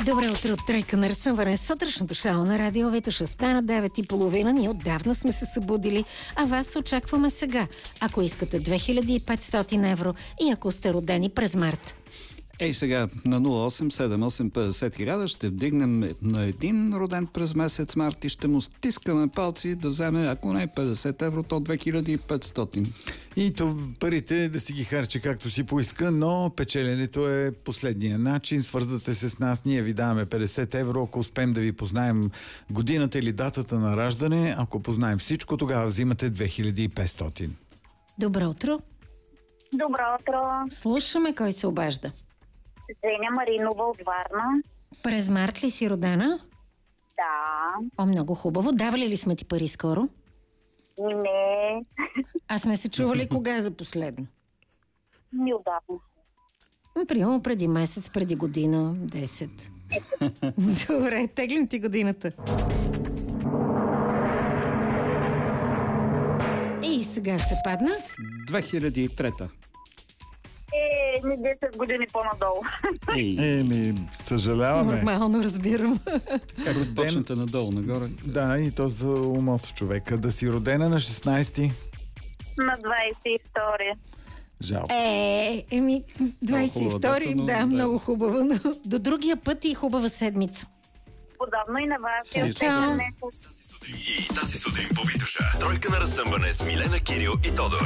Добре утро от Тройка на разсъмване. Сутрешното шоу на Радио Витоша стана 9:30. Ние отдавна сме се събудили, а вас очакваме сега, ако искате 2500 евро и ако сте родени през март. Ей сега на 087850 ще вдигнем на един роден през месец март и ще му стискаме палци да вземе, ако не 50 евро, то 2500. И то парите да си ги харчи както си поиска, но печеленето е последния начин. Свързвате се с нас, ние ви даваме 50 евро, ако успеем да ви познаем годината или датата на раждане. Ако познаем всичко, тогава взимате 2500. Добро утро. Добро утро. Слушаме кой се обажда. Женя Маринова от Варна. През март ли си родена? Да. О, много хубаво. Давали ли сме ти пари скоро? Не. А сме се чували кога за последно? Неудобно. Примерно преди месец, преди година, 10. Добре, теглим ти годината. И сега се падна. 2003. Не 10 години по-надолу. Съжаляваме. Нормално разбирам. Как почнете надолу, нагоре? Да, и то за умото човека. Да си родена на 16-ти. На 22. Жалко. 22-ри, да, много хубаво. Но до другия път и хубава седмица. Подобно и на вас. Чао. И тази сутрин по Витоша. Тройка на разсъмване с Милена, Кирил и Тодор.